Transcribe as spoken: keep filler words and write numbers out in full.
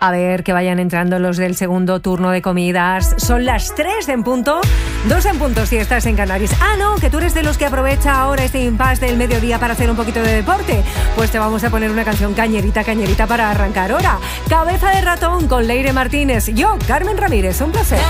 A ver que vayan entrando los del segundo turno de comidas. Son las tres en punto, dos en punto si estás en Canarias. Ah, no, que tú eres de los que aprovecha ahora este impasse del mediodía para hacer un poquito de deporte. Pues te vamos a poner una canción cañerita, cañerita para arrancar ahora. Cabeza de ratón con Leire Martínez. Yo, Carmen Ramírez, un placer.